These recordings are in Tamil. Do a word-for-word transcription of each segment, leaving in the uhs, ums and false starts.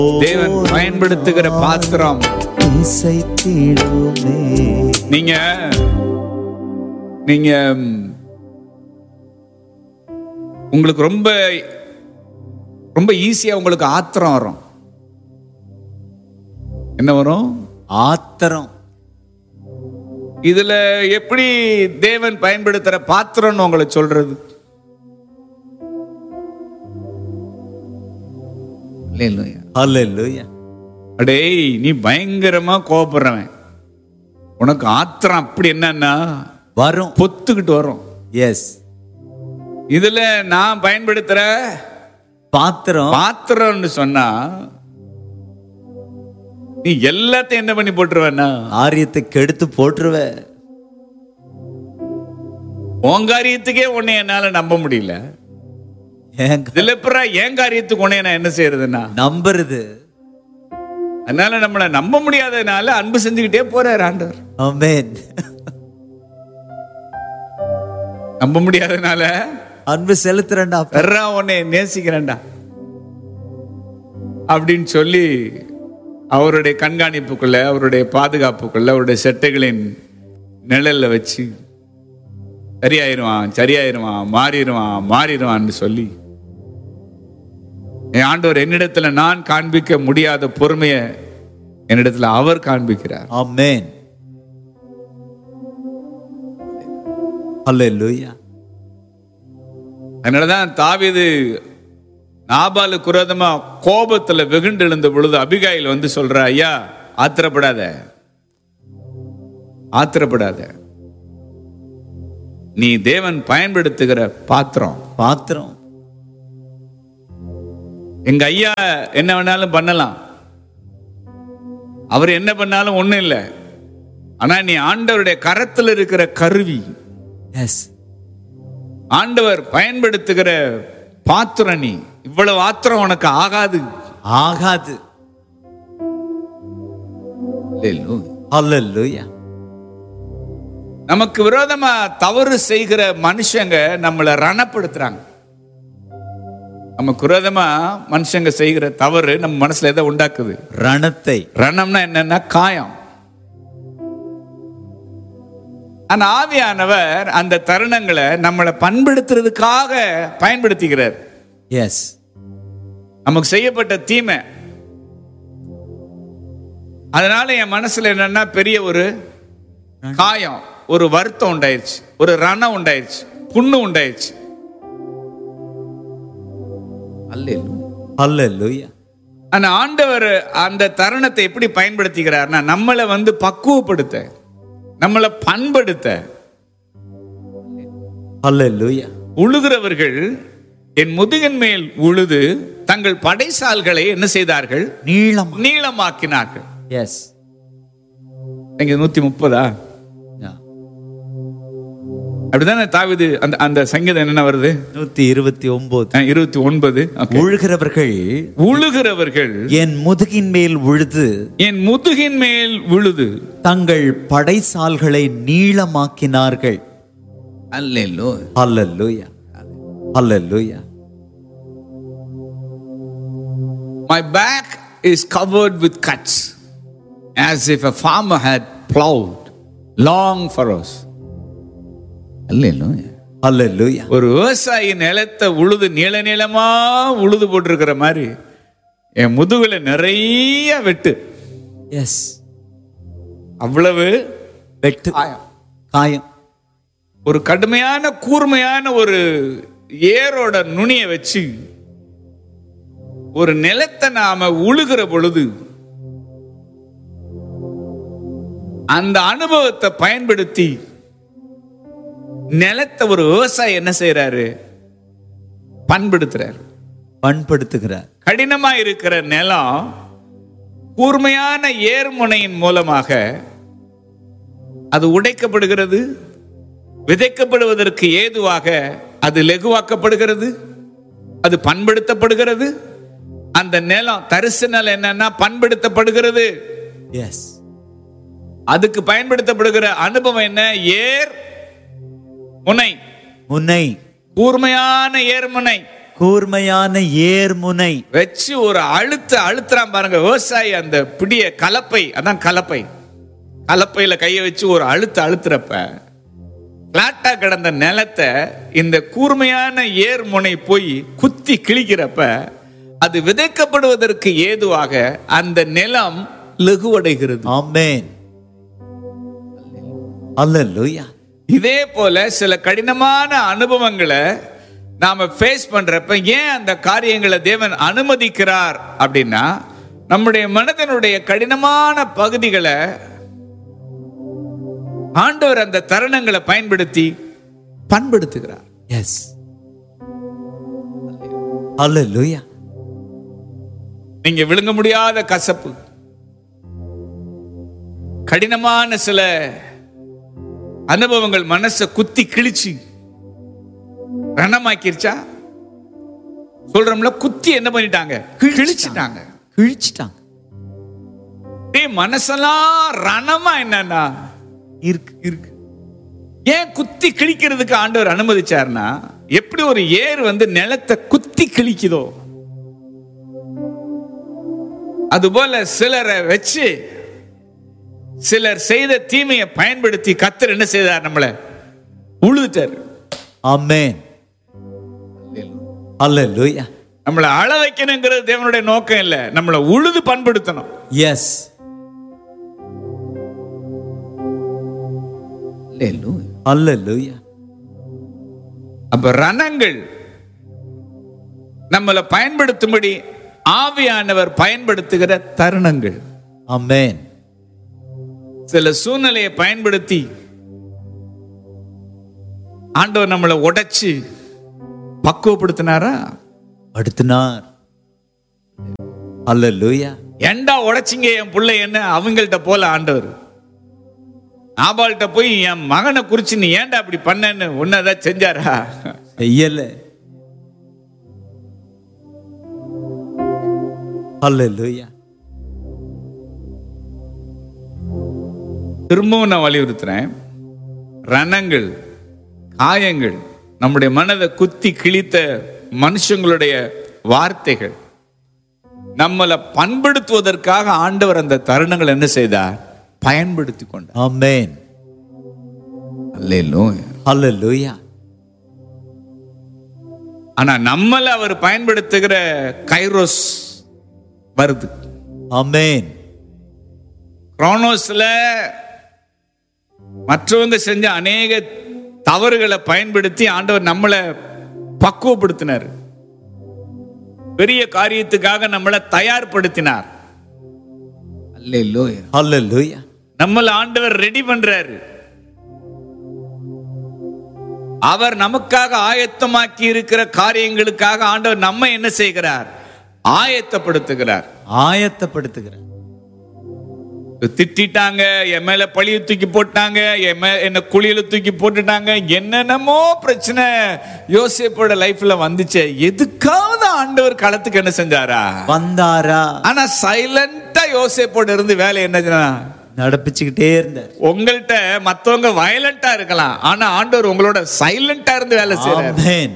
தேவன் பயன்படுத்துகிற பாத்திரம். நீங்க நீங்க உங்களுக்கு ரொம்ப ரொம்ப ஈஸியா உங்களுக்கு ஆத்திரம் வரும். என்ன வரும்? ஆத்திரம். இதுல எப்படி தேவன் பயன்படுத்துற பாத்திரம்னு உங்களை சொல்றது? அடேய், நீ பயங்கரமா கோபப்படுறவன், உனக்கு ஆத்திரம் அப்படி என்னன்னா வரும், பொத்துக்கிட்டு வரும். எஸ். இதுல நான் பயன்படுத்துற பாத்திரம் பாத்திரம்னு சொன்னா நீ எல்லாத்தையும் என்ன பண்ணி போட்டுருவேன்னா ஆரியத்தை கெடுத்து போட்டுருவ. உன் காரியத்துக்கே உன்னை என்னால நம்ப முடியல. என் காரியத்துக்கு உன்னை நான் என்ன செய்யறதுன்னா நம்புறது. அதனால நம்மள நம்ப முடியாததுனால அன்பு செஞ்சுக்கிட்டே போறார் ஆண்டவர். ஆமென். நம்ப முடியாததுனால அன்பு செலுத்துறேன்டா, பெறா உன்னை நேசிக்கிறேன்டா அப்படின்னு சொல்லி அவருடைய கண்காணிப்புக்குள்ள, அவருடைய பாதுகாப்புக்குள்ள, அவருடைய செட்டைகளின் நிழல்ல வச்சு சரியாயிருவான் சரியாயிருவான் மாறிடுவான் மாறிடுவான்னு சொல்லி என் ஆண்டவர் என்னிடத்துல நான் காண்பிக்க முடியாத பொறுமையை என்னிடத்துல அவர் காண்பிக்கிறார். ஆமென். ஹல்லேலூயா. அதனாலதான் தாவீது நாபாலுக்கு விரோதமா கோபத்துல வெகுண்டு எழுந்த பொழுது அபிகாயில் வந்து சொல்ற, ஐயா ஆத்திரப்படாத ஆத்திரப்படாத, நீ தேவன் பயன்படுத்துகிற பாத்திரம் பாத்திரம் எங்க ஐயா என்ன வேணாலும் பண்ணலாம், அவர் என்ன பண்ணாலும் ஒண்ணும் இல்லை, ஆனா நீ ஆண்டவருடைய கரத்தில் இருக்கிற கருவி. எஸ். ஆண்டவர் பயன்படுத்துகிற பாத்திரம். நீ இவ்வளவு ஆத்திரம் உனக்கு ஆகாது ஆகாது. ஹல்லேலூயா. நமக்கு விரோதமா தவறு செய்கிற மனுஷங்க நம்மளை ரணப்படுத்துறாங்க. நமக்கு விரோதமா மனுஷங்க செய்கிற தவறு நம்ம மனசுல எதை உண்டாக்குது? ரணத்தை. ரணம்னா என்னன்னா காயம். ஆனா ஆவியானவர் அந்த தருணங்களை நம்மளை பண்படுத்துறதுக்காக பயன்படுத்திக்கிறார். எஸ். நமக்கு செய்யப்பட்ட தீமை, அதனால என் மனசுல என்னன்னா பெரிய ஒரு காயம், ஒரு வருத்தம் உண்டாயிருச்சு, ஒரு ரணம் உண்டாயிருச்சு, புண்ணு உண்டாயிருச்சு. அல்லேலூயா. ஆனா ஆண்டவர் அந்த தருணத்தை எப்படி பயன்படுத்திக்கிறார்னா நம்மளை வந்து பக்குவப்படுத்த, நம்மளை பண்படுத்த. அல்லேலூயா. உழுகிறவர்கள் என் முதுகின் மேல் உழுது தங்கள் படைசால்களை என்ன செய்தார்கள்? நீளம் நீளமாக்கினார்கள். எஸ். நீங்க நூத்தி முப்பதா அப்படிதானே தாவீது அந்த அந்த சங்கீதம் என்ன வருது? நூத்தி இருபத்தி ஒன்பது இருபத்தி ஒன்பது. உழுகிறவர்கள் உழுகிறவர்கள் என் முதுகின் மேல் உழுது என் முதுகின் மேல் உழுது தங்கள் படைசால்களை நீளமாக்கினார்கள். அல்லேலூயா. அல்லேலூயா. அல்லேலூயா. My back is covered with cuts as if a farmer had plowed long furrows. அல்லேலூயா. அல்லேலூயா. ஒரு விவசாயி நிலத்தை உழுது நீள நீளமா உழுது போட்டிருக்கிற மாதிரி என் முதுகுல நிறைய வெட்டு. எஸ். அவ்வளவு வெட்டு, காயம். ஒரு கடுமையான கூர்மையான ஒரு ஏரோட நுனியை வச்சு ஒரு நிலத்தை நாம உழுகிற பொழுது அந்த அனுபவத்தை பயன்படுத்தி நிலத்தை ஒரு விவசாயி என்ன செய்யறாரு? பண்படுத்துறாரு, பண்படுத்துகிறார். கடினமா இருக்கிற நிலம் கூர்மையான ஏர்முனையின் மூலமாக அது உடைக்கப்படுகிறது, விதைக்கப்படுவதற்கு ஏதுவாக அது லெகுவாக்கப்படுகிறது, அது பண்படுத்தப்படுகிறது. அந்த நிலம் தரிசு நிலம் என்னன்னா பண்படுத்தப்படுகிறது. எஸ். அதுக்கு பயன்படுத்தப்படுகிற அனுபவம் என்ன? ஏர் முனை. முனை. கூர்மையான ஏர்முனை. கூர்மையான ஏர்முனை வச்சு ஒரு அழுத்த அழுத்துறான் பாருங்க விவசாயி. அந்த பிடிய கலப்பை, அதான் கலப்பை, கலப்பையில கையை வச்சு ஒரு அழுத்த அழுத்துறப்ப பிளாட்டா கிடந்த நிலத்தை இந்த கூர்மையான ஏர்முனை போய் குத்தி கிழிக்கிறப்ப அது விதைக்கப்படுவதற்கு ஏதுவாக அந்த நிலம் லகுவடைகிறது. ஆமென். அல்லேலூயா. இதே போல சில கடினமான அனுபவங்களை நாம ஃபேஸ் பண்றப்ப ஏன் அந்த காரியங்களை தேவன் அனுமதிக்கிறார் அப்படின்னா, நம்முடைய மனதினுடைய கடினமான பகுதிகளை ஆண்டவர் அந்த தருணங்களை பயன்படுத்தி பண்படுத்துகிறார். எஸ். அல்லேலூயா. நீங்க விழுங்க முடியாத கசப்பு, கடினமான சில அனுபவங்கள் மனசை குத்தி கிழிச்சு ரணமாக்கிருச்சா? சொல்றோம்ல, குத்தி என்ன பண்ணிட்டாங்க? கிழிச்சிட்டாங்க. கிழிச்சிட்டாங்க. மனசெல்லாம் ரணமா என்னன்னா இருக்கு இருக்கு. ஏன் குத்தி கிழிக்கிறதுக்கு ஆண்டவர் அனுமதிச்சார்னா, எப்படி ஒரு ஏர் வந்து நிலத்தை குத்தி கிழிக்குதோ அதுபோல சிலரை வச்சு சிலர் செய்த தீமையை பயன்படுத்தி கர்த்தர் என்ன செய்தார்? நம்மள உழுதுட்டார். ஆமென். அல்லேலூயா. நம்மளை அழ வைக்கணுங்கிறது தேவனுடைய நோக்கம் இல்ல, நம்மளை உழுது பண்படுத்தணும். எஸ். அல்லேலூயா. அப்ப ரணங்கள் நம்மளை பயன்படுத்தும்படி ஆவியானவர் பயன்படுத்துகிற தருணங்கள். ஆமென். சில சூழ்நிலையை பயன்படுத்தி ஆண்டவர் நம்மளை உடைச்சு பக்குவப்படுத்தினாரா? படுத்தினார். அல்லேலூயா. ஏண்டா உடைச்சிங்க என் பிள்ளை என்ன அவங்கள்ட்ட போல ஆண்டவர் நாபால்கிட்ட போய் என் மகனை குறிச்சு நீ ஏண்டா அப்படி பண்ணன்னு ஒன்னதான் செஞ்சாரா? செய்யல. அல்லேலூயா. திரும்பவும் நான் வலியுறுத்துறேன், ரணங்கள், காயங்கள், நம்முடைய மனதை குத்தி கிழித்த மனுஷங்களுடைய வார்த்தைகள் நம்மளை பண்படுத்துவதற்காக ஆண்டவர் அந்த தருணங்கள் என்ன செய்தார்? பயன்படுத்தி கொண்டார். ஆமென். அல்லேலூயா. அல்லேலூயா. ஆனா நம்மள அவர் பயன்படுத்துகிற கைரோஸ் வருது. ஆமென். குரோனோஸ்ல மற்றவங்க செஞ்ச அநேக தவறுகளை பயன்படுத்தி ஆண்டவர் நம்மளை பக்குவப்படுத்தினார். பெரிய காரியத்துக்காக நம்மளை தயார்படுத்தினார். அல்லேலூயா. அல்லேலூயா. நம்மள ஆண்டவர் ரெடி பண்றாரு. அவர் நமக்காக ஆயத்தமாக்கி இருக்கிற காரியங்களுக்காக ஆண்டவர் நம்ம என்ன செய்கிறார்? ஆயத்தப்படுத்துகிறார். ஆயத்தப்படுத்துகிறார். திட்டாங்க, என் மேல பழிய தூக்கி போட்டாங்க, என்ன குழியில தூக்கி போட்டுட்டாங்க, என்னென்னமோ பிரச்சனை யோசேப்போட லைஃப்ல வந்துச்சு. எதுக்காவது ஆண்டவர் களத்துக்கு என்ன செஞ்சாரா? வந்தாரா? ஆனா சைலண்டா யோசேப்போட இருந்து வேலை என்ன நடப்பிச்சுக்கிட்டே இருந்தார். உங்கள்கிட்ட மத்தவங்க வயலண்டா இருக்கலாம், ஆனா ஆண்டவர் உங்களோட சைலண்டா இருந்து வேலை செய்றார். ஆமென்.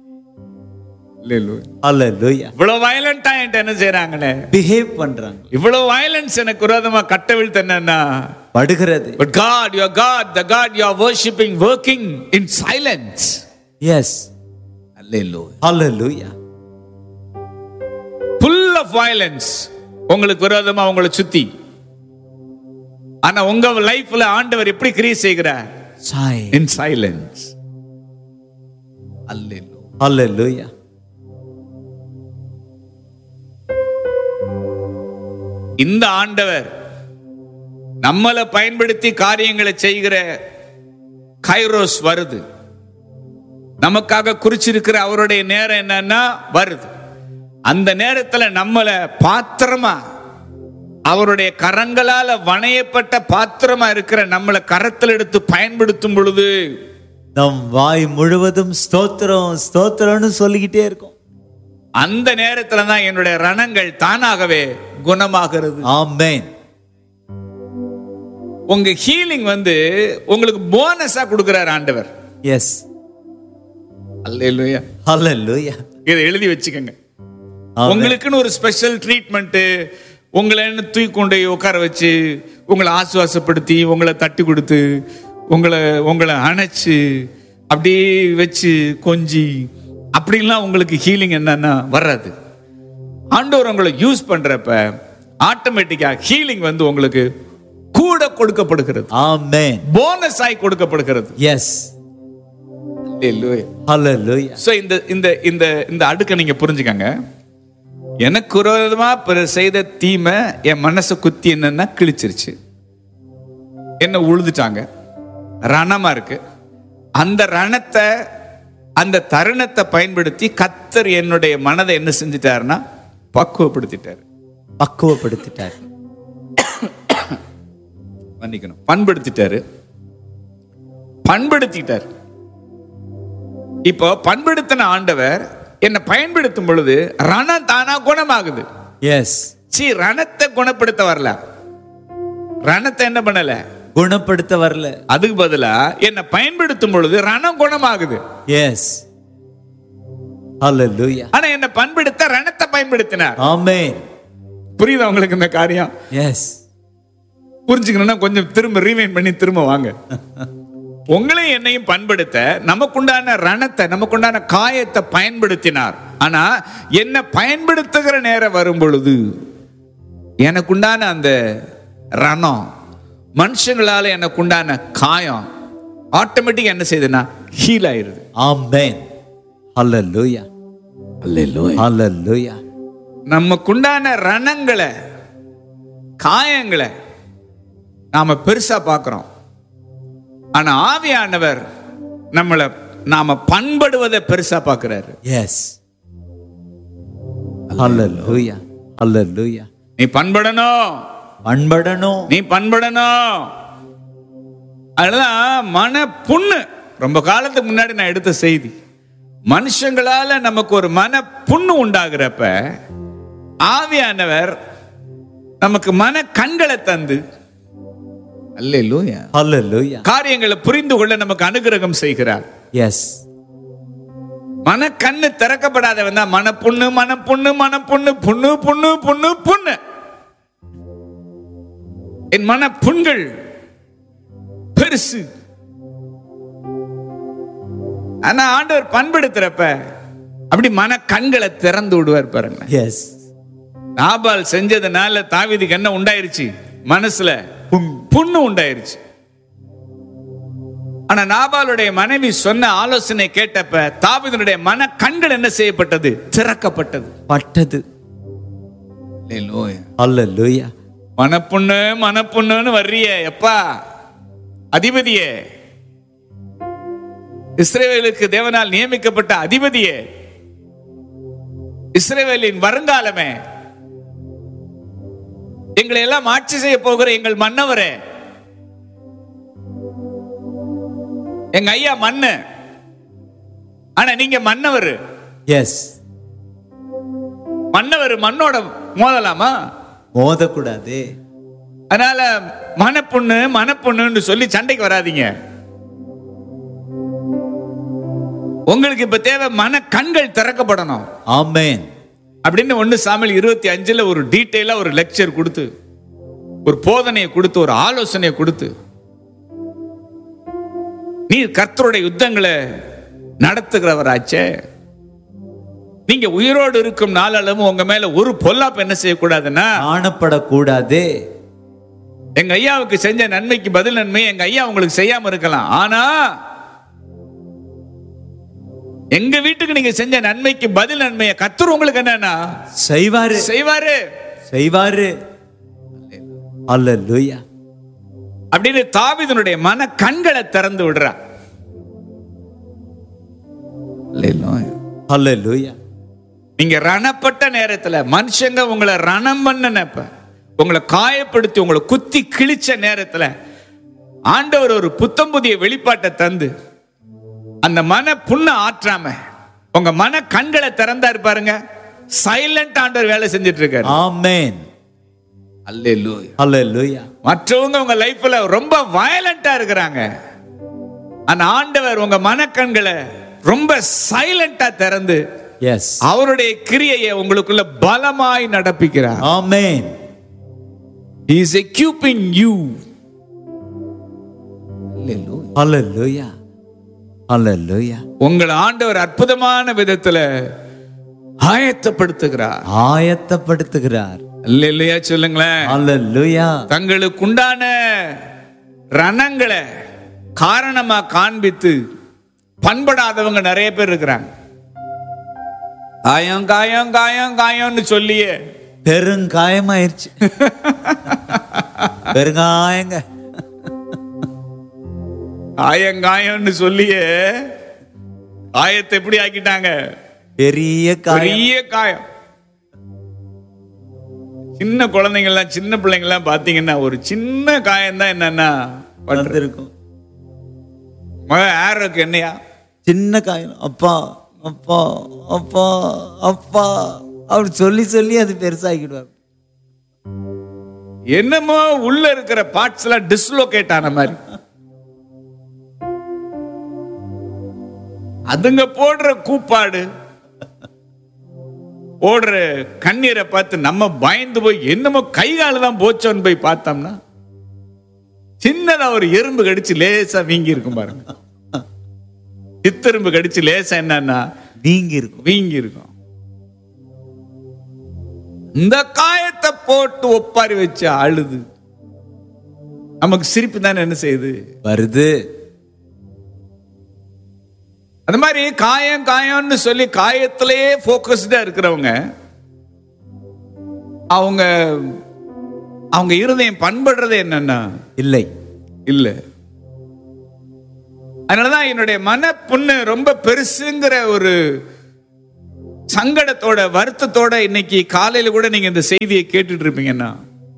அல்லேலூயா. இவ்வளவு வயலண்டா என்கிட்ட என்ன செய்றாங்கன்னு பிஹேவ் பண்றாங்க. இவ்வளவு வயலன்ஸ் எனக்கு விரோதமா கட்டவிழ்த்து என்னன்னா படுகிறது. But God, your God, the God you are worshiping, working in silence. Yes. Hallelujah. Hallelujah. Full of violence. உங்களுக்கு விரோதமா உங்களை சுத்தி, ஆனா உங்க லைஃப்ல ஆண்டவர் எப்படி கிரியை செய்கிறார்? In silence. Hallelujah. Hallelujah. இந்த ஆண்டவர் நம்மளை பயன்படுத்தி காரியங்களை செய்கிற கைரோஸ் வருது. நமக்காக குறிச்சிருக்கிற அவருடைய நேரம் என்னன்னா வருது. அந்த நேரத்துல நம்மளை பாத்திரமா, அவருடைய கரங்களால வணையப்பட்ட பாத்திரமா இருக்கிற நம்மளை கரத்தில் எடுத்து பயன்படுத்தும் பொழுது நம் வாய் முழுவதும் ஸ்தோத்திரம் ஸ்தோத்திரம்னு சொல்லிக்கிட்டே இருக்கும். அந்த நேரத்துல தான் என்னுடைய ரணங்கள் தானாகவே குணமாகிறது. ஆமென். உங்க ஹீலிங் வந்து உங்களுக்கு போனஸா கொடுக்கிறார் ஆண்டவர். எஸ். அல்லேலூயா. அல்லேலூயா. இதை எழுதி வச்சுக்கோங்க. உங்களுக்குன்னு ஒரு ஸ்பெஷல் ட்ரீட்மெண்ட், உங்களை தூக்கி கொண்டு உட்கார வச்சு உங்களை ஆசுவாசப்படுத்தி உங்களை தட்டி கொடுத்து உங்களை உங்களை அணைச்சு அப்படியே வச்சு கொஞ்சி அப்படின்லாம் உங்களுக்கு ஹீலிங் என்னன்னா வராது. ஆண்டவர் உங்களை யூஸ் பண்றப்ப ஆட்டோமேட்டிக்கா ஹீலிங் வந்து உங்களுக்கு கூட கொடுக்கப்படுகிறது. ஆமென். போனஸ் ஆகி கொடுக்கப்படுகிறது. எஸ். ஹalleluya. ஹalleluya. சோ இந்த இந்த இந்த இந்த அடுக்க நீங்க புரிஞ்சுக்கங்க. எனக்கு விரோதமா செய்த தீமை என் மனசை குத்தி என்னன்னா கிழிச்சிருச்சு, என்ன உழுதுட்டாங்க, ரணமா இருக்கு. அந்த ரணத்தை அந்த தருணத்தை பயன்படுத்தி கர்த்தர் என்னுடைய மனதை என்ன செஞ்சிட்டாருன்னா பக்குவப்படுத்திட்டாரு. பக்குவப்படுத்திட்டாரு. மன்னிக்கணும், பண்படுத்திட்டாரு. பண்படுத்திட்டார். இப்போ பண்படுத்தின ஆண்டவர் என்னை பயன்படுத்தும் பொழுது ரணம் தானா குணமாகுது. எஸ். சி ரணத்தை குணப்படுத்த வரல, ரணத்தை என்ன பண்ணல குணப்படுத்த வரல, அதுக்கு பதிலா என்னை பயன்படுத்தும் பொழுது ரணம் குணமாகுது. எஸ். ஹalleluya. ஆனா என்னை பண்படுத்த ரணத்தை பயன்படுத்தினார். ஆமென். புரியுதா உங்களுக்கு இந்த காரியம்? எஸ். புரிஞ்சுக்கணும்னா கொஞ்சம் திரும்ப ரீவைண்ட் பண்ணி திரும்ப வாங்க. உங்களையும் என்னையும் பண்படுத்த நமக்குண்டான ரணத்தை நமக்குண்டான காயத்தை பயன்படுத்தினார். ஆனா என்ன பயன்படுத்துகிற நேரம் வரும் பொழுது எனக்குண்டான அந்த ரணம், மனுஷங்களால எனக்குண்டான காயம் ஆட்டோமேட்டிக்கா என்ன செய்யுதுன்னா ஹீல் ஆயிருது. ஆமென். ஹalleluya. ஹalleluya. ஹalleluya. நமக்குண்டான ரணங்களை காயங்களை நாம பெருசா பார்க்கிறோம். ஆனா ஆவியானவர் நம்மளை நாம பண்படுவதை பெருசா பார்க்கிறாரு. எஸ். ஹalleluya. ஹalleluya. நீ பண்படணும், பண்படணும், நீ பண்படணும். அதுதான் மன புண்ணு. ரொம்ப காலத்துக்கு முன்னாடி நான் எடுத்த செய்தி. மனுஷங்களால நமக்கு ஒரு மன புண்ணு உண்டாகிறப்ப ஆவியானவர் நமக்கு மன கண்களை தந்து அல்லேலூயா ஹalleluya காரியங்களை புரிந்து கொள்ள நமக்கு அனுகிரகம் செய்கிறார். எஸ். மன கண்ணு திறக்கப்படாதவன் தான் மன புண்ணு மன புண்ணு மன புண்ணு புண்ணு புண்ணு புண்ணு புண்ணு. என் மன புண்கள் பெருசு. ஆனா ஆண்டவர் பண்படுத்துறப்ப அப்படி மன கண்களை திறந்து விடுவார் பாருங்க. எஸ். நாபால் செஞ்சதுனால தாவீதுக்கு என்ன உண்டாயிருச்சு? மனசுல புண்ணு உண்டாயிருச்சு. ஆனா நாபாலுடைய மனைவி சொன்ன ஆலோசனை கேட்டப்ப தாவீதுடைய மன கண்கள் என்ன செய்யப்பட்டது? திறக்கப்பட்டது, பட்டது. ஹalleluya. மனப்புண்ணு மனப்புண்ணுன்னு வர்றிய எப்பா அதிபதியே, இஸ்ரவேலுக்கு தேவனால் நியமிக்கப்பட்ட அதிபதியே, இஸ்ரவேலின் வருங்காலமே, எங்களை எல்லாம் ஆட்சி செய்ய போகிற எங்கள் மன்னவரே, எங்க ஐயா மண்ணு, ஆனா நீங்க மன்னவர். எஸ். மன்னவர் மண்ணோட மோதலாமா? மோதக்கூடாது. அதனால மனப்புண்ணு மனப்புண்ணுன்னு சொல்லி சண்டைக்கு வராதீங்க. உங்களுக்கு இப்ப தேவை மன கண்கள் திறக்கப்படணும். ஆமென். அப்படின்னு ஒன்னு சாமுவேல் இருபத்தி அஞ்சுல ஒரு டீட்டெயிலா ஒரு லெக்சர் கொடுத்து, ஒரு போதனையை கொடுத்து, ஒரு ஆலோசனையை கொடுத்து, நீ கர்த்தருடைய யுத்தங்களை நடத்துகிறவராச்சே, நீங்க உயிரோடு இருக்கும் நாளளவு உங்க மேல ஒரு பொல்லாப்பு என்ன செய்யக்கூடாதுன்னா காணப்படக்கூடாது. எங்க ஐயாவுக்கு செஞ்ச நன்மைக்கு பதில் நன்மை எங்க ஐயா உங்களுக்கு செய்யாம இருக்கலாம், ஆனா எங்க வீட்டுக்கு நீங்க செஞ்ச நன்மைக்கு பதில் நன்மையை கர்த்தர் உங்களுக்கு என்னன்னா செய்வாரு செய்வாரு செய்வாரு. ஹalleluya. அப்படின்னு தாவீதுனுடைய மன கண்களை திறந்து விடுறார். ஹalleluya. நீங்க ரணப்பட்ட நேரத்துல மனுஷங்க உங்களை ரணம் பண்ணனப்ப, உங்களை காயப்படுத்தி உங்களை குத்தி கிழிச்ச நேரத்துல ஆண்டவர் ஒரு புத்தம் புதிய வெளிப்பாட்டை தந்து அந்த மன புண்ணை ஆற்றாம உங்க மன கண்களை திறந்தா இருப்பாருங்க. சைலண்ட் ஆண்டவர் வேலை செஞ்சிட்டு இருக்காரு. ஆமென். அல்லேலூயா ஹalleluya. மற்றவங்க உங்க லைஃப்ல ரொம்ப வயலண்டா இருக்கிறாங்க, ஆனா ஆண்டவர் உங்க மனக்கண்களை ரொம்ப சைலண்டா திறந்து எஸ், அவருடைய கிரியையை உங்களுக்குள்ள பலமாய் நடப்பிக்கிறார். ஆமென். He is equipping you. ஹalleluya, ஹalleluya. உங்கள் ஆண்டவர் அற்புதமான விதத்துல ஆயத்தப்படுத்துகிறார், ஆயத்தப்படுத்துகிறார். அல்லேலூயா சொல்லுங்களேன். ஹalleluya. தங்களுக்கு உண்டான ரணங்களை காரணமா காண்பித்து பண்படாதவங்க நிறைய பேர் இருக்கிறாங்க. காயம் காயம் காயம் காயம்னு சொல்லியே பெருங்காயமாயிருச்சு. பெருங்காயங்க. காயங்காயம்னு சொல்லியே காயத்தை எப்படி ஆக்கிட்டாங்க? பெரிய காயம். பெரிய காயம். சின்ன குழந்தைங்கள்லாம் சின்ன பிள்ளைங்கள்லாம் பாத்தீங்கன்னா ஒரு சின்ன காயம் தான் என்னன்னா வந்திருக்கும். யாருக்கு என்னையா சின்ன காயம். அப்பா அப்பா அப்பா அப்பா அப்படி சொல்லி சொல்லி அது பெருசாகிடுவார். என்னமோ உள்ள இருக்கிற பார்ட்ஸ் எல்லாம் டிஸ்லோகேட் ஆன மாதிரி. அதுங்க போடுற கூப்பாடு, போடுற கண்ணீரை பார்த்து நம்ம பயந்து போய் என்னமோ கை கால தான் போச்சோன்னு போய் பார்த்தோம்னா சின்னதா ஒரு எறும்பு கடிச்சு லேசா வீங்கி இருக்கும் பாருங்க. சித்தெரும்பு கடிச்சு லேசா என்னன்னா வீங்கி இருக்கும், வீங்கி இருக்கும். இந்த காயத்தை போட்டு ஒப்பாரி வச்சு அழுது நமக்கு சிரிப்பு தானே என்ன செய்யுது வருது. அந்த மாதிரி காயம் காயம்னு சொல்லி காயத்திலேயே போக்கஸ்டா இருக்கிறவங்க அவங்க அவங்க இருதயம் பண்படுறது என்னன்னா இல்லை இல்ல. அதனாலதான் என்னுடைய மன புண்ணு ரொம்ப பெருசுங்கிற ஒரு சங்கடத்தோட வருத்தத்தோட இன்னைக்கு காலையில கூட நீங்க இந்த செய்தியை கேட்டுட்டு இருப்பீங்கன்னா,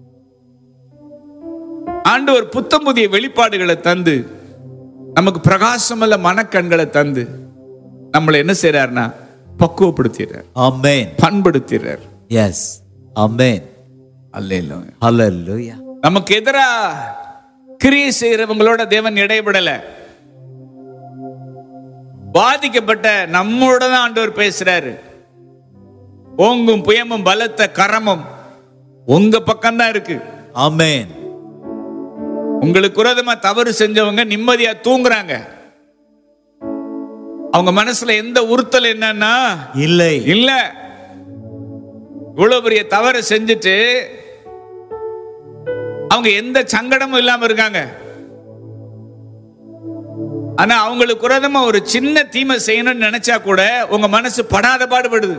ஆண்டவர் புத்தம் புதிய வெளிப்பாடுகளை தந்து நமக்கு பிரகாசமல்ல மனக்கண்களை தந்து நம்மளை என்ன செய்யறாருன்னா பக்குவப்படுத்திடுறார், ஆமென், பண்படுத்திடுறார். எஸ், ஆமென், அல்லேலூயா, ஹalleluya. நமக்கு எதிரா கிரியை செய்யறவங்களோட தேவன் இடைபடல. பாதிக்கப்பட்ட நம்மோட தான் ஆண்டவர் பேசுறாரு. ஓங்கும் புயமும் பலத்த கரமும் உங்க பக்கம் தான் இருக்கு. ஆமென். உங்களுக்கு விரோதமா தவறு செஞ்சவங்க நிம்மதியா தூங்குறாங்க. அவங்க மனசுல எந்த உறுத்தல் என்னன்னா இல்லை இல்ல. இவ்வளவு பெரிய தவறு செஞ்சுட்டு அவங்க எந்த சங்கடமும் இல்லாம இருக்காங்க. ஆனா அவங்களுக்கு விரோதமா ஒரு சின்ன தீமை செய்யணும்னு நினைச்சா கூட உங்க மனசு படாத பாடுபடுது.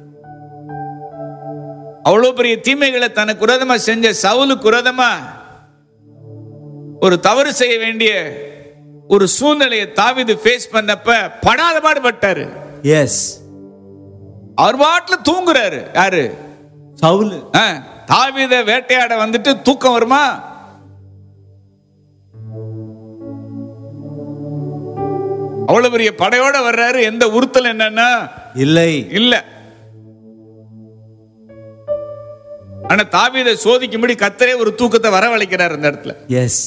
அவ்வளவு பெரிய தீமைகளை தனக்கு விரோதமா செஞ்ச சவுலுக்கு விரோதமா ஒரு தவறு செய்ய வேண்டிய ஒரு சூழ்நிலையை தாவீது ஃபேஸ் பண்ணப்ப படாத பாடுபட்டாரு. எஸ், அவர் பாட்டுல தூங்குறாரு. யாரு? சவுல். தாவீத வேட்டையாட வந்துட்டு தூக்கம் வருமா? அவ்வளவு பெரிய படையோட வர்றாரு. எந்த உறுத்தல் என்னன்னா இல்லை இல்ல. ஆனா தாவீதை சோதிக்கும்படி கர்த்தரே ஒரு தூக்கத்தை வரவழைக்கிறார் அந்த இடத்துல. எஸ்,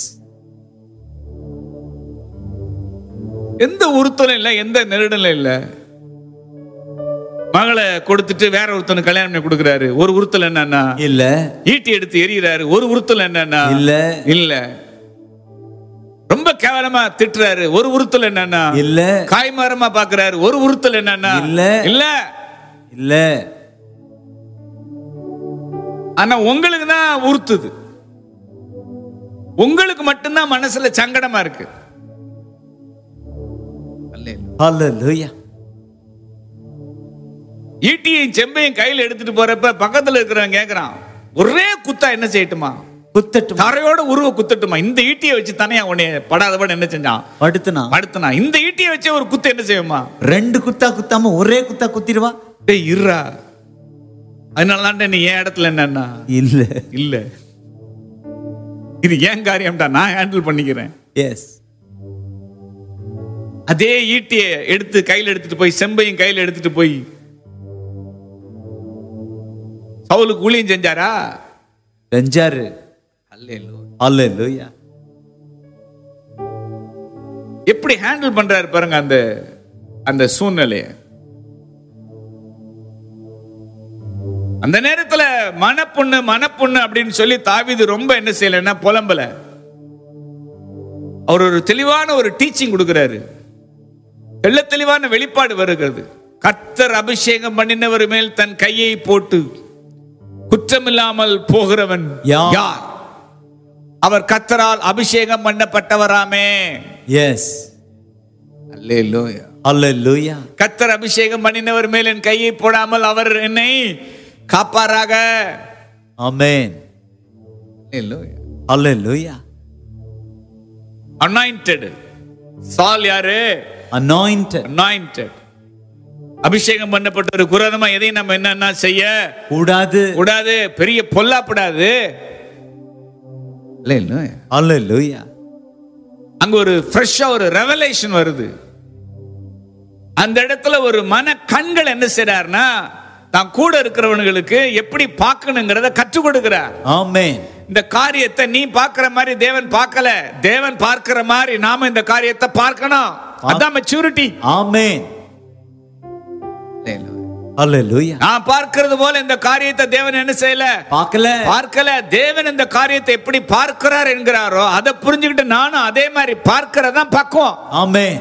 எந்த உறுத்தலும் இல்ல, எந்த நெருடலும் இல்ல. மகளை கொடுத்துட்டு வேற ஒருத்தனுக்கு கல்யாணம் பண்ணி கொடுக்கிறாரு. ஒரு உறுத்தல் என்னன்னா இல்ல. ஈட்டி எடுத்து எறிகிறாரு. ஒரு உறுத்தல் என்னன்னா இல்ல இல்ல. ரொம்ப கேவலமா திட்டுறாரு. ஒரு உறுத்தல் என்னன்னா இல்ல. காய்மரமா பாக்குறாரு. ஒரு உறுத்தல் என்னன்னா இல்ல இல்ல இல்ல. ஆனா உங்களுக்கு தான் உறுத்துது. உங்களுக்கு மட்டும்தான் மனசுல சங்கடமா இருக்கு. ஹalleluya. ஈட்டியையும் செம்பையும் கையில் எடுத்துட்டு போறப்ப பக்கத்துல இருக்கிறவன் கேக்குறான், ஒரே குத்தா என்ன செய்யட்டுமா? குத்தட்டும். தரையோட உருவ குத்தட்டுமா? இந்த ஈட்டியை வச்சு தானே உன்னைய படாதபடி என்ன செஞ்சான்? படுத்துனா படுத்துனா. இந்த ஈட்டியை வச்சு ஒரு குத்து என்ன செய்யுமா? ரெண்டு குத்தா குத்தாம ஒரே குத்தா குத்திடுவா. டேய் இருடா. அதனாலதான் நீ என் இடத்துல என்னன்னா இல்ல இல்ல, இது ஏன் காரியம்டா, நான் ஹேண்டில் பண்ணிக்கிறேன். எஸ். அதே ஈட்டியை எடுத்து கையில் எடுத்துட்டு போய் செம்பையும் கையில் எடுத்துட்டு போய் சவுலுக்கு ஊழியம் செஞ்சாரா? செஞ்சாரு. ஹalleluya. எப்படி ஹேண்டில் பண்றாரு பாருங்க அந்த அந்த சூழ்நிலையை. அந்த நேரத்துல மனப்புண்ணு மனப்புண்ணு அப்படின்னு சொல்லி தாவீது ரொம்ப என்ன செய்யலைன்னா புலம்பல. அவர் ஒரு தெளிவான ஒரு டீச்சிங் கொடுக்கிறாரு. தெள்ள தெளிவான வெளிப்பாடு வருகிறது. கர்த்தர் அபிஷேகம் பண்ணினவர் மேல் தன் கையை போட்டு குற்றமில்லாமல் போகிறவன் யார்? அவர் கர்த்தரால் அபிஷேகம் பண்ணப்பட்டவராமே. எஸ், அல்லேலூயா, அல்லேலூயா. கர்த்தர் அபிஷேகம் பண்ணினவர் மேல் என் கையை போடாமல் அவர் என்னை காப்பாராக. ஆமென். அல்லேலூயா, அல்லேலூயா. அனாயிண்டட். சால் யாரு? அனாயிண்டட். அனாயிண்டட். அபிஷேகம் பண்ணப்பட்ட ஒரு குரதமா எதையும் நம்ம என்னன்னா செய்ய கூடாது, கூடாது. பெரிய பொல்லாப்படாது. அல்லேலூயா, அல்லேலூயா. அங்க ஒரு ஃப்ரெஷ்ஷா ஒரு ரெவலேஷன் வருது. அந்த இடத்துல ஒரு மன கண்கள் என்ன செய்றார்னா தான் கூட இருக்கிறவங்களுக்கு எப்படி பார்க்கணுங்கிறத கற்றுக் கொடுக்கிறார். ஆமென். இந்த காரியத்தை நீ பார்க்கிற மாதிரி தேவன் பார்க்கல. தேவன் பார்க்கிற மாதிரி நாம இந்த காரியத்தை பார்க்கணும். அதான் மெச்சூரிட்டி. ஆமென். அல்லேலூயா. நான் பார்க்கிறது போல இந்த காரியத்தை தேவன் என்ன செய்யல? பார்க்கல, பார்க்கல. தேவன் இந்த காரியத்தை எப்படி பார்க்கிறார் என்கிறாரோ அதை புரிஞ்சுக்கிட்டு நானும் அதே மாதிரி பார்க்கிறதா பக்குவம். ஆமென்.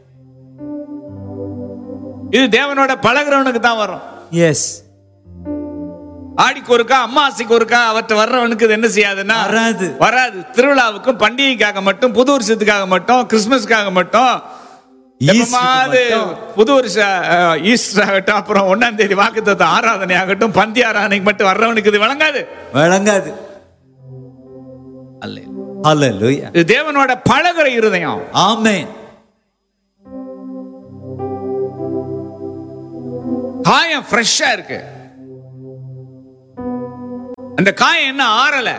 இது தேவனோட பழகுறவனுக்கு தான் வரும். எஸ். ஆடிக்கு ஒருக்கா அம்மாசிக்கு ஒருக்கா அவற்றை வர்றவனுக்கு இது என்ன செய்யாதுன்னா வராது, வராது. திருவிழாவுக்கும் பண்டிகைக்காக மட்டும், புது வருஷத்துக்காக மட்டும், கிறிஸ்துமஸ்க்காக மட்டும், புது வருஷ ஈஸ்டர் ஆகட்டும், அப்புறம் ஒன்னாம் தேதி வாக்குத்தத்தம் ஆராதனை ஆகட்டும், பந்தி ஆராதனைக்கு மட்டும் வர்றவனுக்கு இது வழங்காது, வழங்காது. அல்லேலூயா. இது தேவனோட பழகுற இருதயம். ஆமென். காயம் ஃப்ரெஷ்ஷா இருக்கு. அந்த காயம் என்ன ஆறல.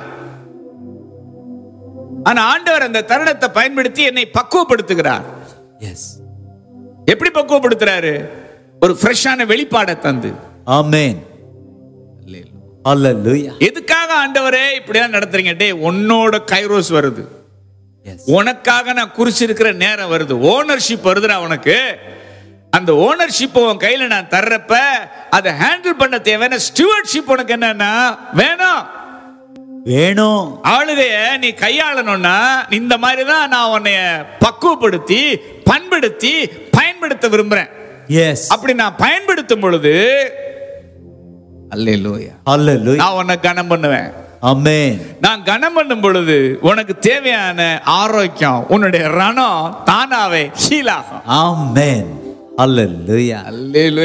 ஆனா ஆண்டவர் அந்த தருணத்தை பயன்படுத்தி என்னை பக்குவப்படுத்துகிறார். எஸ். எப்படி பக்குவப்படுத்துறாரு? ஒரு ஃப்ரெஷ்ஷான வெளிப்பாடை தந்து. ஆமென். அல்லேலூயா. எதுக்காக ஆண்டவரே இப்படிலாம் நடத்துறீங்க? டே, உன்னோட கைரோஸ் வருது, உனக்காக நான் குறிச்சிருக்கிற நேரம் வருது, ஓனர்ஷிப் வருதுடா உனக்கு. அந்த ஓனர்ஷிப் உன் கையில நான் தர்றப்ப அதை ஹேண்டில் பண்ண தேவையான ஸ்டூவர்ட்ஷிப் உனக்கு என்னன்னா வேணும், வேணும். ஆளுகைய நீ கையாளணும்னா இந்த மாதிரி தான் நான் உன்னை பக்குவப்படுத்தி பண்படுத்தி பயன்படுத்த விரும்புறேன். எஸ். அப்படி நான் பயன்படுத்தும் பொழுது அல்லேலூயா, அல்லேலூயா, நான் உன்னை கனம் பண்ணுவேன். ஆமென். நான் கனம் பண்ணும் பொழுது உனக்கு தேவையான ஆரோக்கியம், உன்னுடைய ரணம் தானாவே ஹீல் ஆகும். ஆமென். அல்லேலூயா, அல்லேலூயா.